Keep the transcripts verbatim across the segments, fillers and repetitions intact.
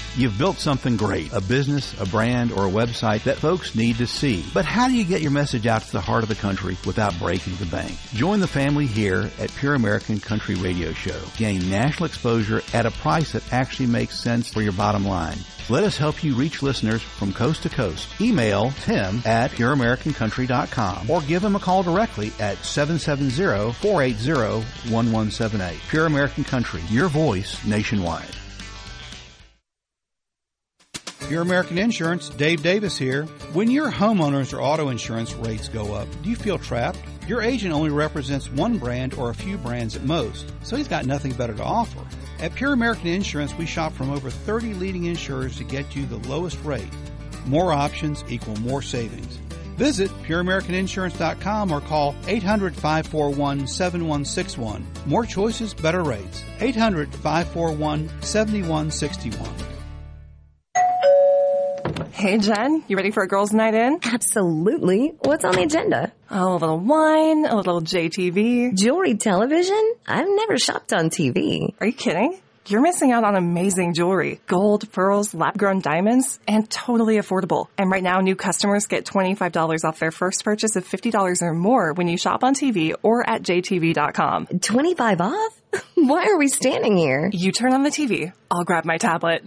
You've built something great, a business, a brand, or a website that folks need to see. But how do you get your message out to the heart of the country without breaking the bank? Join the family here at Pure American Country Radio Show. Gain national exposure at a price that actually makes sense for your bottom line. Let us help you reach listeners from coast to coast. Email Tim at pure american country dot com or give him a call directly at seven seven zero, four eight zero, one one seven eight. Pure American Country, your voice nationwide. Pure American Insurance, Dave Davis here. When your homeowners or auto insurance rates go up, do you feel trapped? Your agent only represents one brand or a few brands at most, so he's got nothing better to offer. At Pure American Insurance, we shop from over thirty leading insurers to get you the lowest rate. More options equal more savings. Visit pure american insurance dot com or call eight hundred, five four one, seven one six one. More choices, better rates. eight hundred, five four one, seven one six one. Hey, Jen, you ready for a girls' night in? Absolutely. What's on the agenda? Oh, a little wine, a little J T V. Jewelry television? I've never shopped on T V. Are you kidding? You're missing out on amazing jewelry. Gold, pearls, lab-grown diamonds, and totally affordable. And right now, new customers get twenty-five dollars off their first purchase of fifty dollars or more when you shop on T V or at j t v dot com. twenty-five off? Why are we standing here? You turn on the T V. I'll grab my tablet.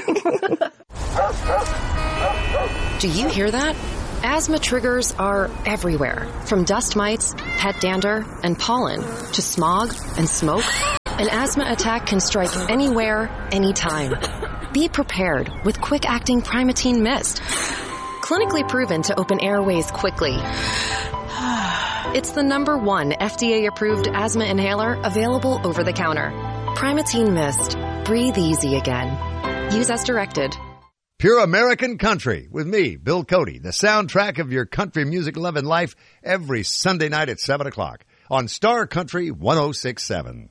Do you hear that? Asthma triggers are everywhere, from dust mites, pet dander, and pollen, to smog and smoke. An asthma attack can strike anywhere, anytime. Be prepared with quick-acting Primatene Mist. Clinically proven to open airways quickly. It's the number one F D A-approved asthma inhaler available over the counter. Primatene Mist. Breathe easy again. Use as directed. Pure American Country with me, Bill Cody, the soundtrack of your country music loving life every Sunday night at seven o'clock on Star Country one oh six point seven.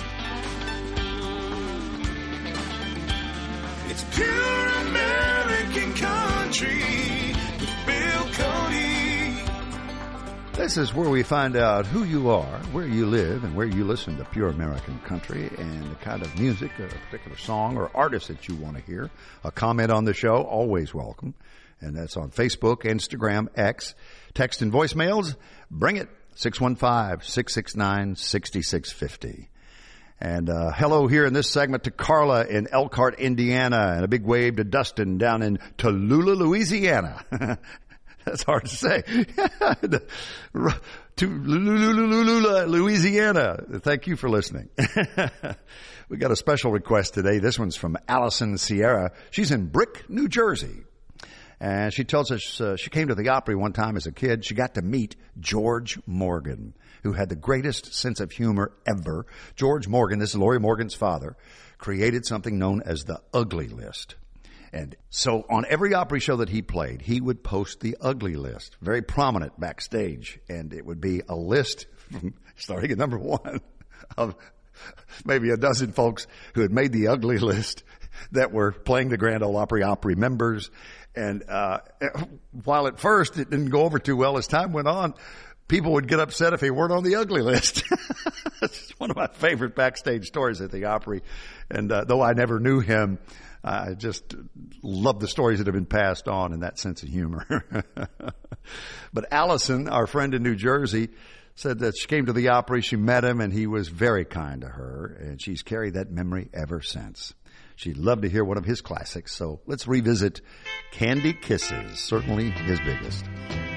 It's Pure American Country with Bill Cody. This is where we find out who you are, where you live, and where you listen to Pure American Country, and the kind of music, a particular song or artist that you want to hear. A comment on the show, always welcome. And that's on Facebook, Instagram, X. Text and voicemails, bring it, six one five, six six nine, six six five zero. And uh hello here in this segment to Carla in Elkhart, Indiana, and a big wave to Dustin down in Tallulah, Louisiana. That's hard to say. To Louisiana. Thank you for listening. We got a special request today. This one's from Allison Sierra. She's in Brick, New Jersey. And she tells us uh, she came to the Opry one time as a kid. She got to meet George Morgan, who had the greatest sense of humor ever. George Morgan, this is Lori Morgan's father, created something known as the Ugly List. And so on every Opry show that he played, he would post the Ugly List, very prominent backstage. And it would be a list from starting at number one of maybe a dozen folks who had made the Ugly List that were playing the Grand Ole Opry Opry members. And uh while at first it didn't go over too well, as time went on, people would get upset if they weren't on the Ugly List. It's one of my favorite backstage stories at the Opry. And uh, though I never knew him, I just love the stories that have been passed on in that sense of humor. But Allison, our friend in New Jersey, said that she came to the Opry, she met him, and he was very kind to her, and she's carried that memory ever since. She'd love to hear one of his classics, so let's revisit Candy Kisses, certainly his biggest.